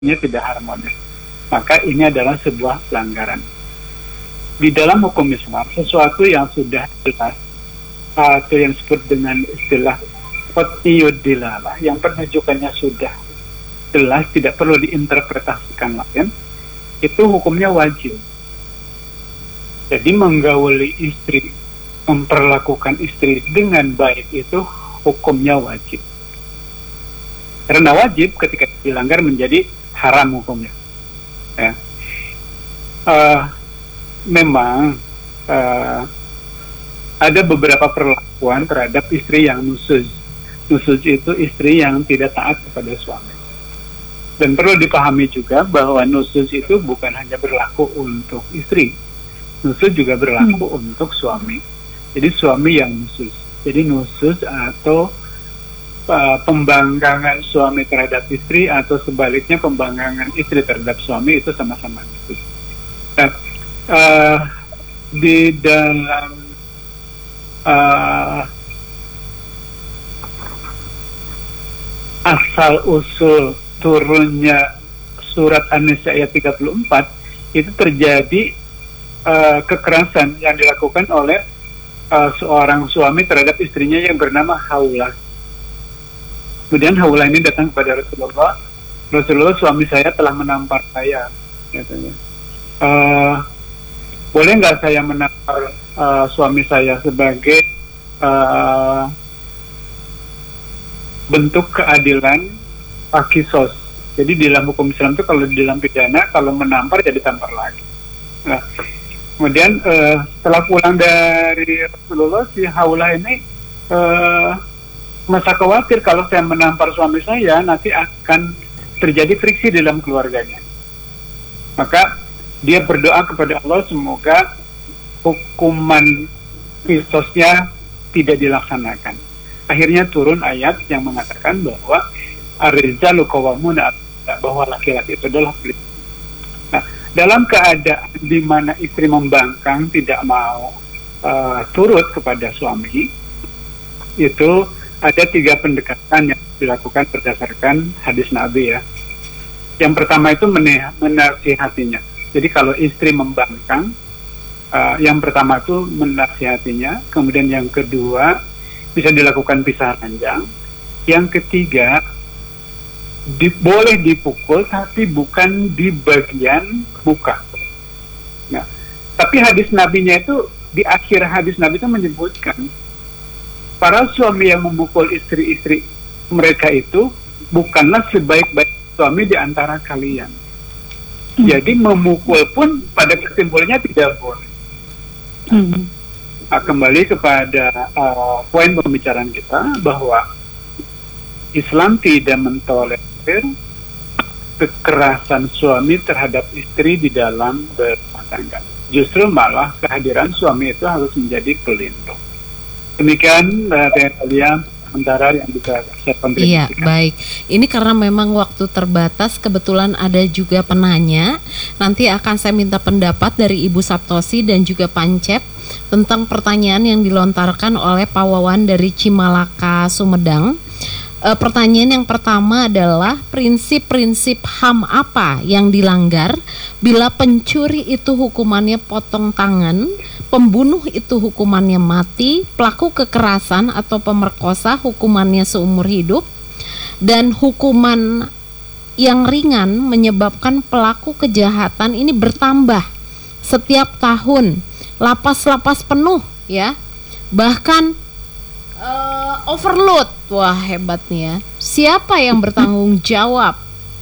ini tidak harmonis. Maka ini adalah sebuah pelanggaran. Di dalam hukum Islam, sesuatu yang sudah jelas, atau yang disebut dengan istilah qat'iyud dilalah, yang penunjukannya sudah jelas, tidak perlu diinterpretasikan lain, itu hukumnya wajib. Jadi menggauli istri, memperlakukan istri dengan baik itu hukumnya wajib. Karena wajib ketika dilanggar menjadi haram hukumnya. Ya. Memang ada beberapa perlakuan terhadap istri yang nusuz. Nusuz itu istri yang tidak taat kepada suami. Dan perlu dipahami juga bahwa nusuz itu bukan hanya berlaku untuk istri. Nusuz juga berlaku untuk suami. Jadi suami yang nusuz. Jadi nusuz atau pembangkangan suami terhadap istri, atau sebaliknya pembangkangan istri terhadap suami, itu sama-sama nusuz. Nah, di dalam asal usul turunnya surat An-Nisa ayat 34 itu terjadi kekerasan yang dilakukan oleh seorang suami terhadap istrinya yang bernama Haulah. Kemudian Haulah ini datang kepada Rasulullah. Rasulullah, suami saya telah menampar saya, katanya. Boleh nggak saya menampar suami saya sebagai bentuk keadilan kisos. Jadi di dalam hukum Islam itu kalau di dalam pidana, kalau menampar jadi tampar lagi. Nah, kemudian setelah pulang dari Rasulullah, si Haulah ini masa khawatir kalau saya menampar suami saya nanti akan terjadi friksi dalam keluarganya. Maka dia berdoa kepada Allah semoga hukuman kisosnya tidak dilaksanakan. Akhirnya turun ayat yang mengatakan bahwa ar-rijalu qawwamuna, bahwa laki-laki itu adalah pelindung. Nah, dalam keadaan di mana istri membangkang, tidak mau turut kepada suami, itu ada 3 pendekatan yang dilakukan berdasarkan hadis Nabi, ya. Yang pertama itu menasihatinya. Jadi kalau istri membangkang, yang pertama itu menasihatinya. Kemudian yang kedua bisa dilakukan pisah ranjang. Yang ketiga boleh dipukul tapi bukan di bagian muka. Nah, tapi hadis Nabinya itu, di akhir hadis Nabi itu menyebutkan para suami yang memukul istri-istri mereka itu bukanlah sebaik-baik suami di antara kalian. Jadi memukul pun pada kesimpulannya tidak boleh. Kembali kepada poin pembicaraan kita, bahwa Islam tidak mentolerir kekerasan suami terhadap istri di dalam berumah tangga. Justru malah kehadiran suami itu harus menjadi pelindung. Demikian Telia sementara yang bisa saya kontribusikan. Iya, baik. Ini karena memang waktu terbatas, kebetulan ada juga penanya. Nanti akan saya minta pendapat dari Ibu Saptosi dan juga Pancep tentang pertanyaan yang dilontarkan oleh Pak Wawan dari Cimalaka, Sumedang. Pertanyaan yang pertama adalah prinsip-prinsip HAM apa yang dilanggar bila pencuri itu hukumannya potong tangan, pembunuh itu hukumannya mati, pelaku kekerasan atau pemerkosa hukumannya seumur hidup, dan hukuman yang ringan menyebabkan pelaku kejahatan ini bertambah setiap tahun, lapas-lapas penuh, ya, bahkan overload. Wah, hebat nih ya. Siapa yang bertanggung jawab?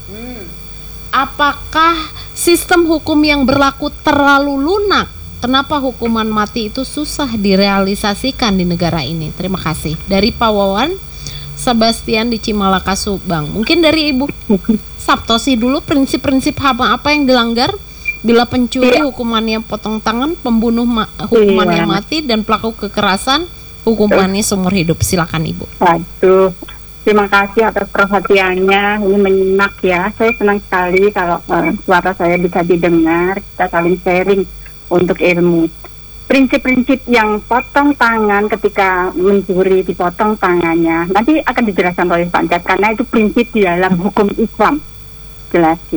Apakah sistem hukum yang berlaku terlalu lunak? Kenapa hukuman mati itu susah direalisasikan di negara ini? Terima kasih. Dari Pak Wawan Sebastian di Cimalaka, Subang. Mungkin dari Ibu Saptosi dulu, prinsip-prinsip apa yang dilanggar bila pencuri hukumannya potong tangan, pembunuh hukumannya mati, dan pelaku kekerasan hukumannya seumur hidup. Silakan Ibu. Waduh, terima kasih atas perhatiannya. Ini menyimak ya. Saya senang sekali kalau suara saya bisa didengar. Kita saling sharing untuk ilmu. Prinsip-prinsip yang potong tangan ketika mencuri dipotong tangannya nanti akan dijelaskan oleh Pak Jat, karena itu prinsip di dalam hukum Islam. jelas